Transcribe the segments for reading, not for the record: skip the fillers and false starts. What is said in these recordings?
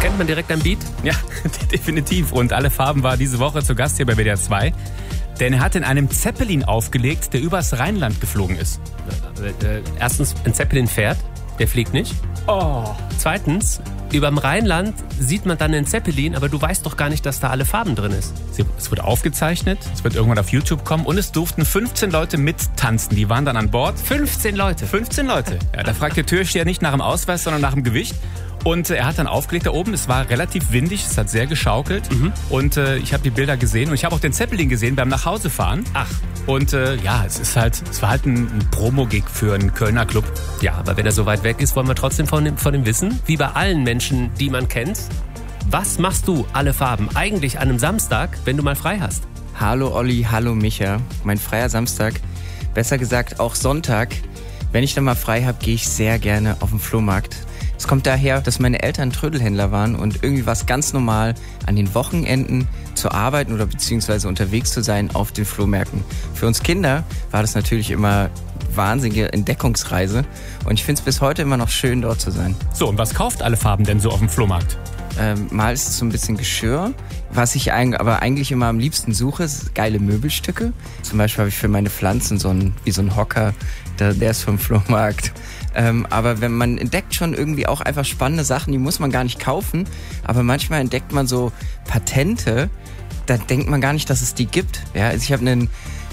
Erkennt man direkt am Beat? Ja, definitiv. Und Alle Farben war diese Woche zu Gast hier bei WDR 2. Denn er hat in einem Zeppelin aufgelegt, der übers Rheinland geflogen ist. Erstens, ein Zeppelin fährt, der fliegt nicht. Oh. Zweitens, überm Rheinland sieht man dann einen Zeppelin, aber du weißt doch gar nicht, dass da Alle Farben drin ist. Es wird aufgezeichnet, es wird irgendwann auf YouTube kommen und es durften 15 Leute mittanzen. Die waren dann an Bord. 15 Leute? 15 Leute. Ja, da fragt der Türsteher nicht nach dem Ausweis, sondern nach dem Gewicht. Und er hat dann aufgelegt da oben. Es war relativ windig, es hat sehr geschaukelt. Und ich habe die Bilder gesehen und ich habe auch den Zeppelin gesehen beim Nachhausefahren. Ach. Und es war halt ein Promo-Gig für einen Kölner Club. Ja, aber wenn er so weit weg ist, wollen wir trotzdem von dem wissen. Wie bei allen Menschen, die man kennt. Was machst du, Alle Farben, eigentlich an einem Samstag, wenn du mal frei hast? Hallo Olli, hallo Micha. Mein freier Samstag, besser gesagt auch Sonntag. Wenn ich dann mal frei habe, gehe ich sehr gerne auf den Flohmarkt. Es kommt daher, dass meine Eltern Trödelhändler waren und irgendwie war es ganz normal, an den Wochenenden zu arbeiten oder beziehungsweise unterwegs zu sein auf den Flohmärkten. Für uns Kinder war das natürlich immer wahnsinnige Entdeckungsreise und ich finde es bis heute immer noch schön, dort zu sein. So, und was kauft Alle Farben denn so auf dem Flohmarkt? Mal ist es so ein bisschen Geschirr. Was ich aber eigentlich immer am liebsten suche, ist geile Möbelstücke. Zum Beispiel habe ich für meine Pflanzen so einen Hocker, der ist vom Flohmarkt. Aber wenn man entdeckt schon irgendwie auch einfach spannende Sachen, die muss man gar nicht kaufen. Aber manchmal entdeckt man so Patente, da denkt man gar nicht, dass es die gibt. Ja, also ich habe einen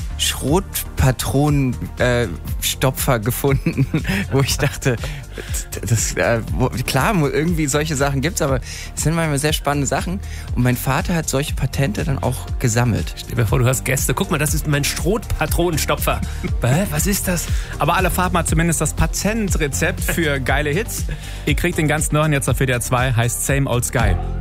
Schrotpatronenstopfer gefunden, wo ich dachte, klar, irgendwie solche Sachen gibt's, aber es sind manchmal sehr spannende Sachen. Und mein Vater hat solche Patente dann auch gesammelt. Stell dir vor, du hast Gäste. Guck mal, das ist mein Schrotpatronenstopfer. Was ist das? Aber Alle Farben hat zumindest das Patentrezept für geile Hits. Ihr kriegt den ganz neuen jetzt auf WDR 2, heißt Same Old Sky.